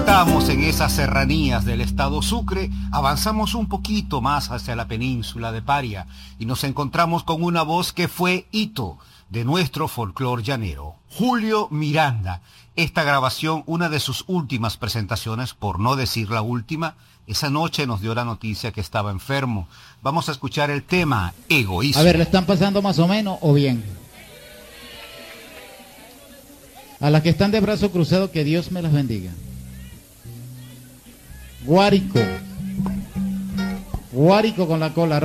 Estamos en esas serranías del estado Sucre, avanzamos un poquito más hacia la península de Paria y nos encontramos con una voz que fue hito de nuestro folclor llanero, Julio Miranda. Esta grabación, una de sus últimas presentaciones, por no decir la última, esa noche nos dio la noticia que estaba enfermo. Vamos a escuchar el tema Egoísmo. A ver, ¿le están pasando más o menos o bien? A las que están de brazo cruzado, que Dios me las bendiga. Guárico con la cola.